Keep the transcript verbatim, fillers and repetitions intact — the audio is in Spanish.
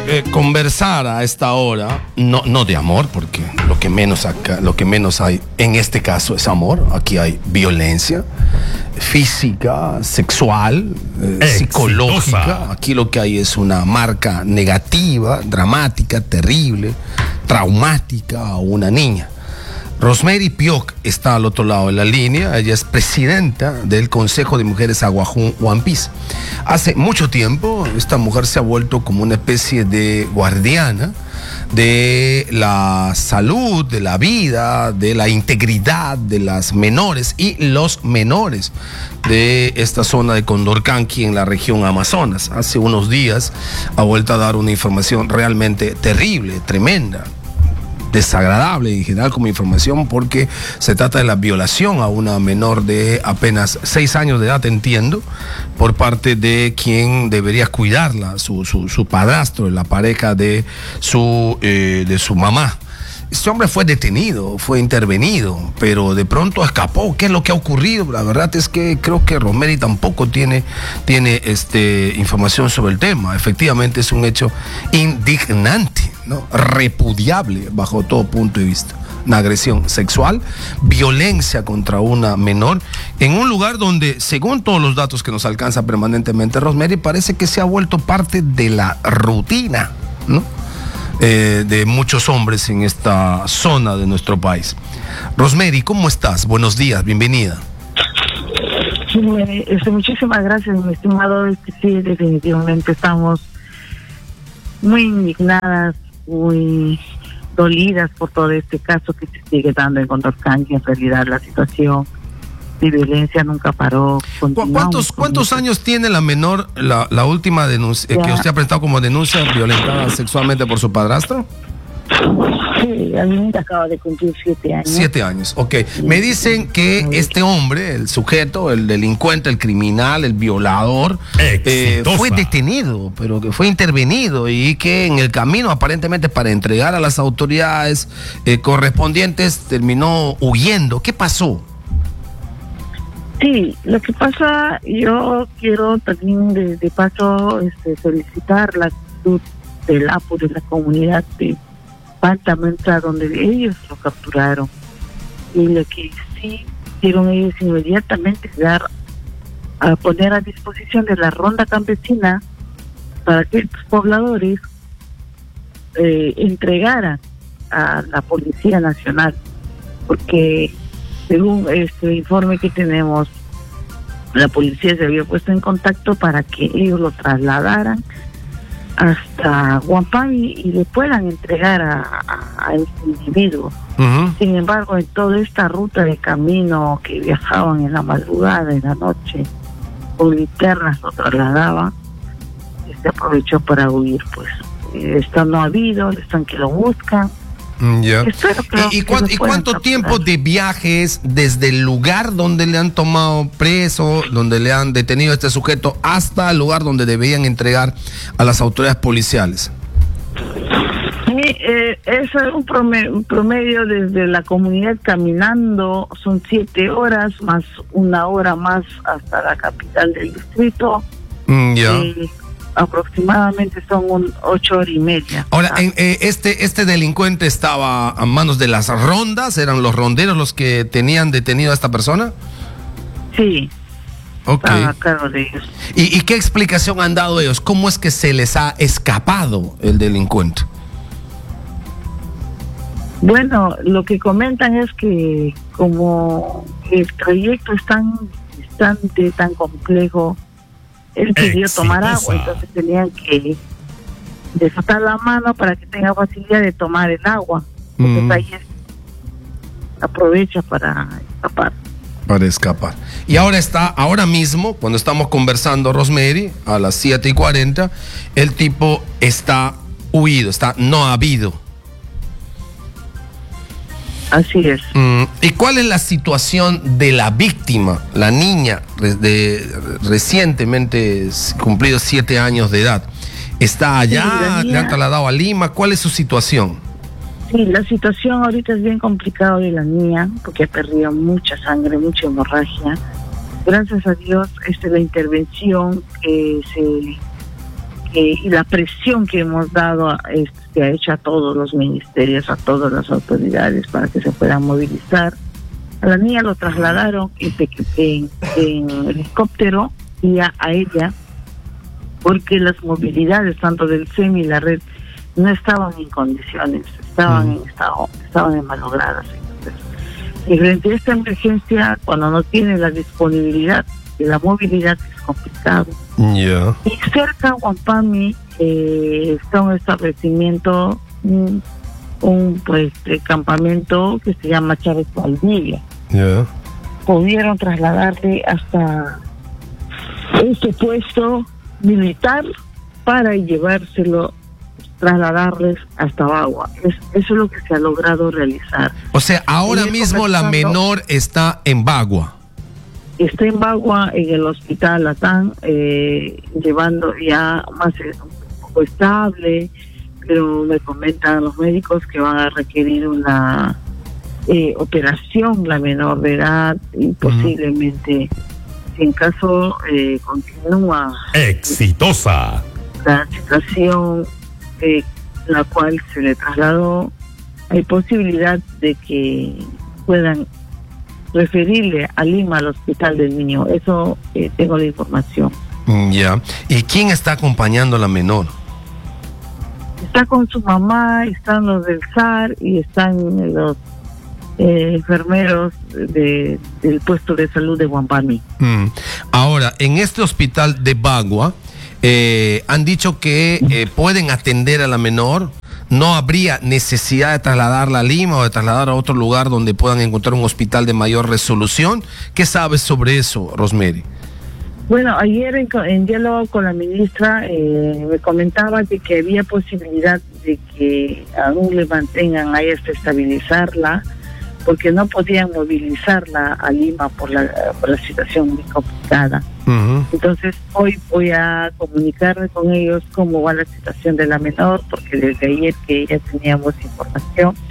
eh, conversar a esta hora, no, no de amor, porque lo que menos acá, lo que menos hay en este caso es amor. Aquí hay violencia física, sexual, eh, psicológica. Aquí lo que hay es una marca negativa, dramática, terrible, traumática a una niña. Rosemary Pioc está al otro lado de la línea. Ella es presidenta del Consejo de Mujeres Aguajún Huampis. Hace mucho tiempo esta mujer se ha vuelto como una especie de guardiana de la salud, de la vida, de la integridad de las menores y los menores de esta zona de Condorcanqui en la región Amazonas. Hace unos días ha vuelto a dar una información realmente terrible, tremenda, desagradable en general como información, porque se trata de la violación a una menor de apenas seis años de edad, entiendo, por parte de quien debería cuidarla, su, su, su padrastro, la pareja de su, eh, de su mamá. Este hombre fue detenido, fue intervenido, pero de pronto escapó. ¿Qué es lo que ha ocurrido? La verdad es que creo que Rosemary tampoco tiene, tiene este, información sobre el tema. Efectivamente es un hecho indignante, ¿no? Repudiable bajo todo punto de vista. Una agresión sexual, violencia contra una menor, en un lugar donde, según todos los datos que nos alcanza permanentemente Rosemary, parece que se ha vuelto parte de la rutina, ¿no? Eh, de muchos hombres en esta zona de nuestro país. Rosemary, ¿cómo estás? Buenos días, bienvenida. Sí, este, muchísimas gracias, mi estimado. Este, sí, definitivamente estamos muy indignadas, muy dolidas por todo este caso que se sigue dando en Condorcanqui. En realidad la situación de violencia nunca paró. ¿Cuántos, cuántos años tiene la menor, la, la última denuncia eh, que usted ha presentado como denuncia, violentada sexualmente por su padrastro? Sí, a mí me acaba de cumplir siete años. Siete años, ok. Sí. Me dicen que este hombre, el sujeto, el delincuente, el criminal, el violador, eh, fue detenido, pero que fue intervenido y que en el camino, aparentemente para entregar a las autoridades eh, correspondientes, terminó huyendo. ¿Qué pasó? Sí, lo que pasa, yo quiero también de, de paso este, solicitar la actitud del A P U de la comunidad de Pantamenta, donde ellos lo capturaron. Y lo que sí hicieron ellos inmediatamente es dar a poner a disposición de la ronda campesina para que estos pobladores eh, entregaran a la Policía Nacional, porque según este informe que tenemos, la policía se había puesto en contacto para que ellos lo trasladaran hasta Huampay y le puedan entregar a, a, a este individuo. Uh-huh. Sin embargo, en toda esta ruta de camino que viajaban en la madrugada, en la noche, con linternas lo trasladaban, se aprovechó para huir. Pues esto no ha habido, están que lo buscan. Yeah. ¿Y, y, cuánto, ¿y cuánto tiempo de viajes desde el lugar donde le han tomado preso, donde le han detenido a este sujeto, hasta el lugar donde debían entregar a las autoridades policiales? Sí, eh, es un promedio, un promedio desde la comunidad caminando, son siete horas más una hora más hasta la capital del distrito. Mm, yeah. eh, aproximadamente son un ocho horas y media. Ahora, en, eh, este este delincuente estaba a manos de las rondas, ¿eran los ronderos los que tenían detenido a esta persona? Sí. Ok. Estaba a cargo de ellos. ¿Y, ¿Y qué explicación han dado ellos? ¿Cómo es que se les ha escapado el delincuente? Bueno, lo que comentan es que como el trayecto es tan distante, tan complejo, él pidió tomar agua, entonces tenían que desatar la mano para que tenga facilidad de tomar el agua. Entonces mm. ahí es, aprovecha para escapar. Para escapar. Y ahora está, ahora mismo, cuando estamos conversando, Rosemary, a las siete y cuarenta, el tipo está huido, está no habido. Así es. Mm, ¿y cuál es la situación de la víctima, la niña de recientemente cumplido siete años de edad? ¿Está allá? Sí, ¿le han trasladado a Lima? ¿Cuál es su situación? Sí, la situación ahorita es bien complicada de la niña, porque ha perdido mucha sangre, mucha hemorragia. Gracias a Dios, esta es la intervención que se que, y la presión que hemos dado a, este, se ha hecho a todos los ministerios, a todas las autoridades para que se puedan movilizar. A la niña lo trasladaron en, en, en helicóptero y a, a ella, porque las movilidades tanto del S E M y la red no estaban en condiciones, estaban en estado, estaban en malogradas. Entonces, y frente a esta emergencia, cuando no tiene la disponibilidad de la movilidad, es complicado. Yeah. Y cerca a Huampami eh, está un establecimiento, un, un pues eh, campamento que se llama Chávez Valdivia. Yeah. Pudieron trasladarle hasta este puesto militar para llevárselo, trasladarles hasta Bagua. Es, eso es lo que se ha logrado realizar. O sea, ahora mismo la menor está en Bagua. Está en Bagua, en el hospital Latán, eh, llevando ya más eh, un poco estable, pero me comentan los médicos que van a requerir una eh, operación, la menor de edad, y posiblemente, uh-huh. si en caso eh, continúa exitosa la situación eh, la cual se le trasladó, hay posibilidad de que puedan referirle a Lima, al hospital del niño. Eso eh, tengo la información. Ya. Yeah. ¿Y quién está acompañando a la menor? Está con su mamá, están los del S A R y están los eh, enfermeros de, del puesto de salud de Huampami. Mm. Ahora, en este hospital de Bagua, eh, han dicho que eh, pueden atender a la menor. ¿No habría necesidad de trasladarla a Lima o de trasladar a otro lugar donde puedan encontrar un hospital de mayor resolución? ¿Qué sabes sobre eso, Rosemary? Bueno, ayer en, en diálogo con la ministra eh, me comentaba de que había posibilidad de que aún le mantengan ahí hasta estabilizarla, porque no podían movilizarla a Lima por la, por la situación muy complicada. Uh-huh. Entonces hoy voy a comunicarme con ellos cómo va la situación de la menor, porque desde ayer que ya teníamos información